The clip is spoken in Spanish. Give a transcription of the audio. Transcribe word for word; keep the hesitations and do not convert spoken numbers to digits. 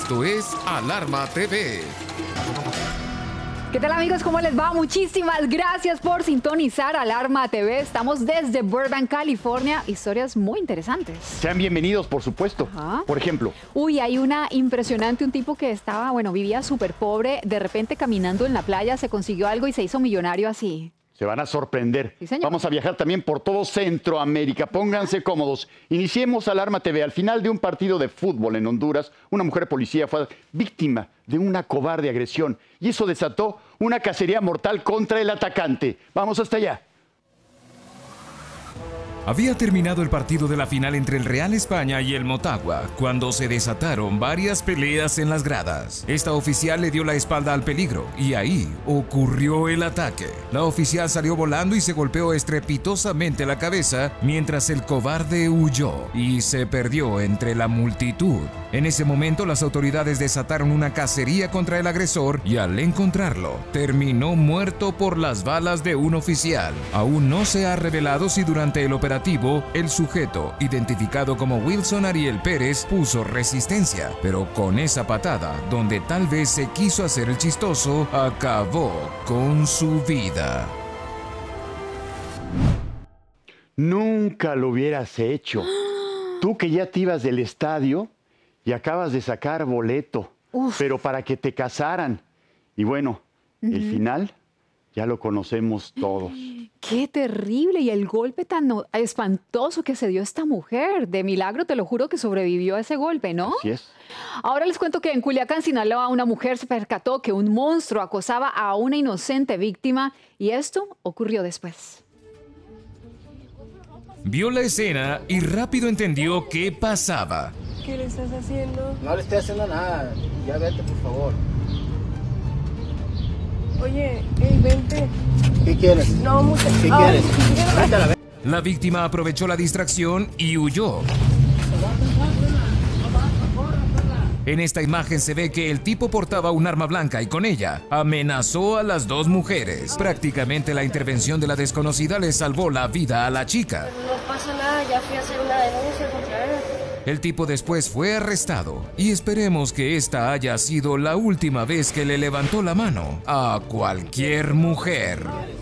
Esto es Alarma T V. ¿Qué tal, amigos? ¿Cómo les va? Muchísimas gracias por sintonizar Alarma T V. Estamos desde Burbank, California. Historias muy interesantes. Sean bienvenidos, por supuesto. Ajá. Por ejemplo. Uy, hay una impresionante, un tipo que estaba, bueno, vivía súper pobre, de repente caminando en la playa, se consiguió algo y se hizo millonario así. Se van a sorprender. Sí, señor. Vamos a viajar también por todo Centroamérica. Pónganse cómodos. Iniciemos Alarma T V. Al final de un partido de fútbol en Honduras, una mujer policía fue víctima de una cobarde agresión. Y eso desató una cacería mortal contra el atacante. Vamos hasta allá. Había terminado el partido de la final entre el Real España y el Motagua cuando se desataron varias peleas en las gradas. Esta oficial le dio la espalda al peligro y ahí ocurrió el ataque. La oficial salió volando y se golpeó estrepitosamente la cabeza mientras el cobarde huyó y se perdió entre la multitud. En ese momento las autoridades desataron una cacería contra el agresor y al encontrarlo terminó muerto por las balas de un oficial. Aún no se ha revelado si durante el operativo el sujeto, identificado como Wilson Ariel Pérez, puso resistencia, pero con esa patada, donde tal vez se quiso hacer el chistoso, acabó con su vida. Nunca lo hubieras hecho. Tú que ya te ibas del estadio y acabas de sacar boleto, Uf. pero para que te casaran. Y bueno, uh-huh. El final ya lo conocemos todos. ¡Qué terrible! Y el golpe tan no- espantoso que se dio esta mujer. De milagro, te lo juro, que sobrevivió a ese golpe, ¿no? Así es. Ahora les cuento que en Culiacán, Sinaloa, una mujer se percató que un monstruo acosaba a una inocente víctima y esto ocurrió después. Vio la escena y rápido entendió qué pasaba. ¿Qué le estás haciendo? No le estoy haciendo nada. Ya vete, por favor. Oye, hey, vente. ¿Qué quieres? No, mucho. ¿Qué Ay, quieres? quiero- Vete a la vez. La víctima aprovechó la distracción y huyó. En esta imagen se ve que el tipo portaba un arma blanca y con ella amenazó a las dos mujeres. Prácticamente la intervención de la desconocida le salvó la vida a la chica. No pasa nada, ya fui a hacer una denuncia contra él. El tipo después fue arrestado y esperemos que esta haya sido la última vez que le levantó la mano a cualquier mujer.